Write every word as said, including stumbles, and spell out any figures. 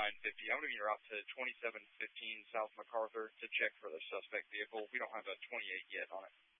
nine fifty. I'm going to be route to twenty-seven fifteen South MacArthur to check for the suspect vehicle. We don't have a twenty-eight yet on it.